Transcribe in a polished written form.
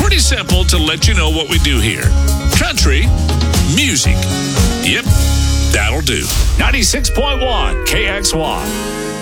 Pretty simple to let you know what we do here. Country music. Yep, that'll do. 96.1 KXY.